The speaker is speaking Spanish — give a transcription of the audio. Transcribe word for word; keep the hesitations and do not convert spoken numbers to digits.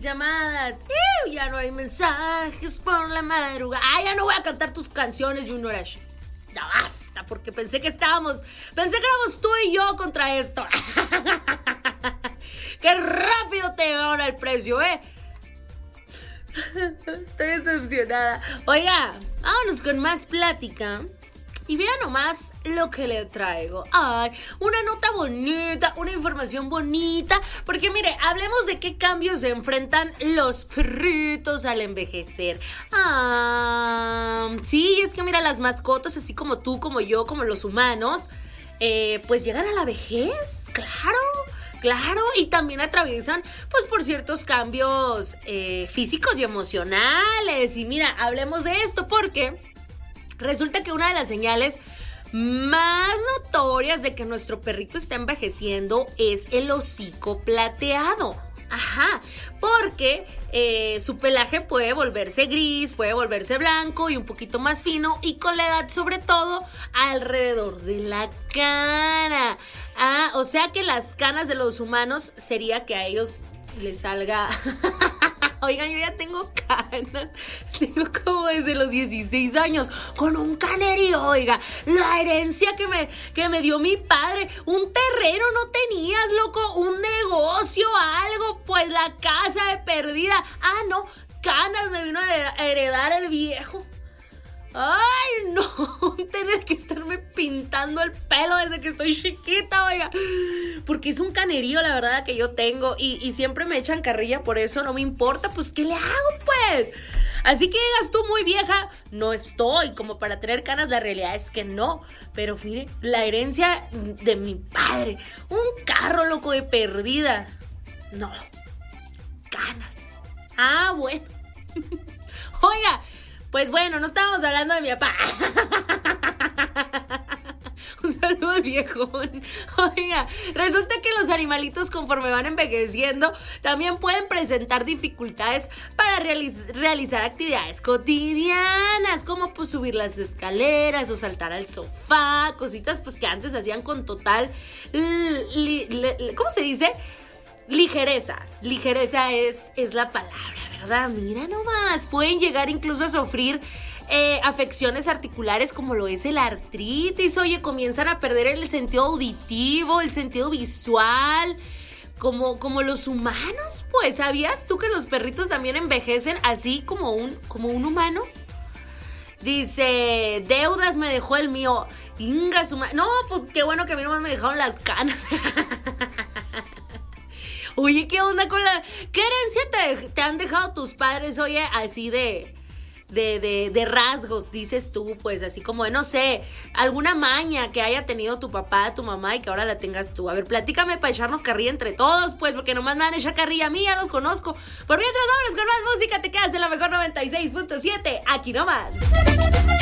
llamadas. ¡Ew! Ya no hay mensajes por la madrugada. Ah, ya no voy a cantar tus canciones, Junior H. Ya basta, porque pensé que estábamos, pensé que éramos tú y yo contra esto. ¡Qué rápido te llevaron al precio, eh! Estoy decepcionada. Oiga, vámonos con más plática. Y vean nomás lo que le traigo. Ay, una nota bonita, una información bonita. Porque mire, hablemos de qué cambios se enfrentan los perritos al envejecer. Ah, sí, es que mira, las mascotas, así como tú, como yo, como los humanos, eh, pues llegan a la vejez, claro. Claro, y también atraviesan, pues, por ciertos cambios eh, físicos y emocionales. Y mira, hablemos de esto porque resulta que una de las señales más notorias de que nuestro perrito está envejeciendo es el hocico plateado. Ajá, porque eh, su pelaje puede volverse gris, puede volverse blanco y un poquito más fino, y con la edad, sobre todo, alrededor de la cara. Ah, o sea que las canas de los humanos sería que a ellos les salga... Oigan, yo ya tengo canas, tengo como desde los dieciséis años, con un canerío, oiga, la herencia que me, que me dio mi padre, un terreno no tenías, loco, un negocio, algo, pues la casa de perdida, ah, no, canas me vino a heredar el viejo. Ay, no, tener que estarme pintando el pelo desde que estoy chiquita, oiga, porque es un canerío, la verdad, que yo tengo, y, y siempre me echan carrilla por eso, no me importa, pues, ¿qué le hago, pues? Así que digas tú, muy vieja, no estoy como para tener canas, la realidad es que no, pero mire, la herencia de mi padre, un carro, loco, de perdida, no, canas, ah, bueno, oiga, pues bueno, no estábamos hablando de mi papá. Un saludo al viejón. Oiga, resulta que los animalitos, conforme van envejeciendo, también pueden presentar dificultades para realiz- realizar actividades cotidianas, como pues subir las escaleras o saltar al sofá, cositas pues que antes hacían con total, li- li- ¿cómo se dice? Ligereza. Ligereza es, es la palabra, ¿verdad? Mira nomás, pueden llegar incluso a sufrir eh, afecciones articulares como lo es el artritis. Oye, comienzan a perder el sentido auditivo, el sentido visual, como, como los humanos. Pues, ¿sabías tú que los perritos también envejecen así como un, como un humano? Dice, deudas me dejó el mío. Inga, su ma- no, pues qué bueno que a mí nomás me dejaron las canas. Oye, ¿qué onda con la... ¿Qué herencia te, te han dejado tus padres, oye, así de, de, de, de rasgos, dices tú, pues, así como de, no sé, alguna maña que haya tenido tu papá, tu mamá y que ahora la tengas tú? A ver, platícame para echarnos carrilla entre todos, pues, porque nomás me van a echar carrilla a mí, ya los conozco. Por mientras, vámonos con más música, te quedas en la mejor noventa y seis punto siete, aquí nomás.